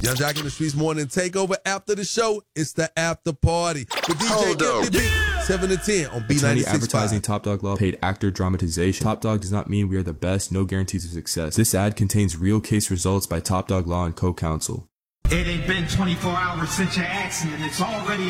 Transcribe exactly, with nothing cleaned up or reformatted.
Young Jock in the Streets morning takeover. After the show, it's the after party with D J Gifty B. seven to ten on B ninety-six point five. Advertising Top Dog Law paid actor dramatization. Top Dog does not mean we are the best, no guarantees of success. This ad contains real case results by Top Dog Law and Co-Counsel. It ain't been twenty-four hours since your accident. It's already